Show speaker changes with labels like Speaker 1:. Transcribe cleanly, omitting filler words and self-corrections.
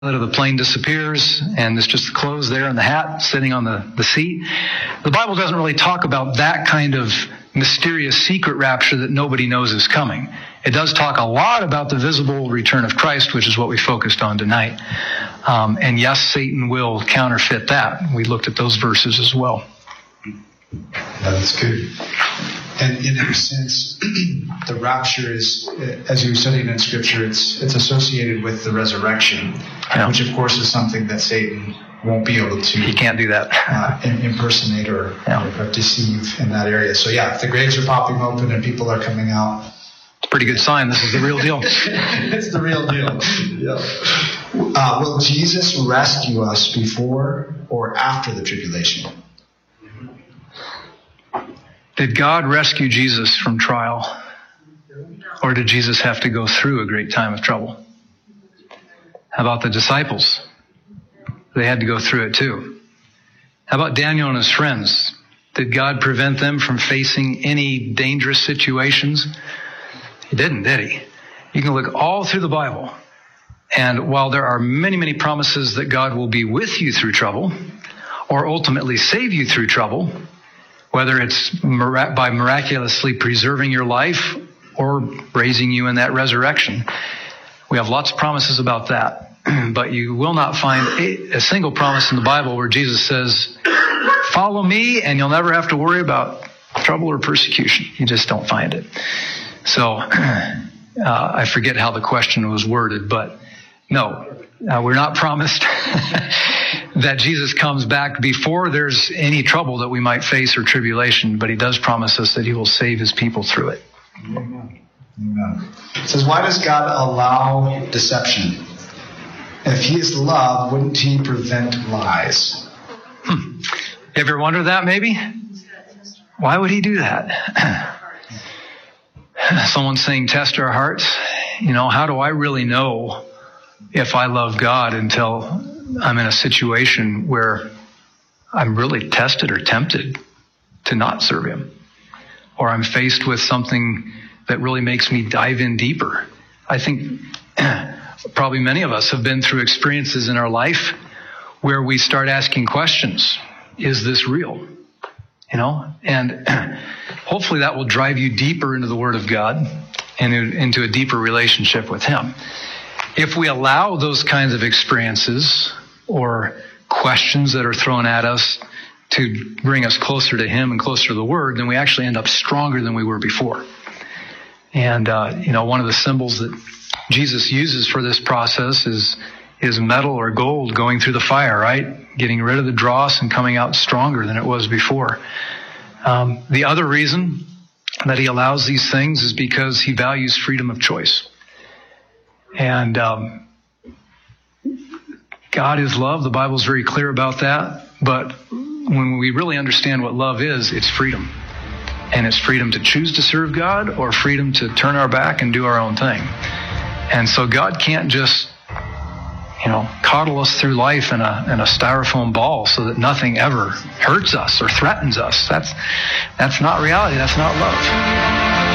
Speaker 1: of the plane disappears, and it's just the clothes there and the hat sitting on the seat. The Bible doesn't really talk about that kind of mysterious secret rapture that nobody knows is coming. It does talk a lot about the visible return of Christ, which is what we focused on tonight. And yes, Satan will counterfeit that. We looked at those verses as well.
Speaker 2: That's good. And in a sense, the rapture is, as you were studying in Scripture, it's associated with the resurrection, which of course is something that Satan won't be able to.
Speaker 1: He can't do that.
Speaker 2: Impersonate or deceive in that area. So yeah, if the graves are popping open and people are coming out,
Speaker 1: it's a pretty good sign. This is the real deal.
Speaker 2: It's the real deal. Yeah. Will Jesus rescue us before or after the tribulation?
Speaker 1: Did God rescue Jesus from trial? Or did Jesus have to go through a great time of trouble? How about the disciples? They had to go through it too. How about Daniel and his friends? Did God prevent them from facing any dangerous situations? He didn't, did he? You can look all through the Bible. And while there are many, many promises that God will be with you through trouble, or ultimately save you through trouble, whether it's by miraculously preserving your life or raising you in that resurrection. We have lots of promises about that. But you will not find a single promise in the Bible where Jesus says, follow me and you'll never have to worry about trouble or persecution. You just don't find it. So I forget how the question was worded, but no, we're not promised that Jesus comes back before there's any trouble that we might face or tribulation, but he does promise us that he will save his people through it.
Speaker 2: Amen. It says, why does God allow deception? If he is love, wouldn't he prevent lies?
Speaker 1: You ever wonder that maybe? Why would he do that? Someone's saying, test our hearts. You know, how do I really know if I love God until I'm in a situation where I'm really tested or tempted to not serve him? Or I'm faced with something that really makes me dive in deeper. I think probably many of us have been through experiences in our life where we start asking questions. Is this real? You know, and hopefully that will drive you deeper into the Word of God and into a deeper relationship with him. If we allow those kinds of experiences or questions that are thrown at us to bring us closer to him and closer to the Word, then we actually end up stronger than we were before. And, one of the symbols that Jesus uses for this process is metal or gold going through the fire, right? Getting rid of the dross and coming out stronger than it was before. The other reason that he allows these things is because he values freedom of choice. And God is love. The Bible's very clear about that. But when we really understand what love is, it's freedom. And it's freedom to choose to serve God or freedom to turn our back and do our own thing. And so God can't just, coddle us through life in a styrofoam ball so that nothing ever hurts us or threatens us. That's not reality. That's not love.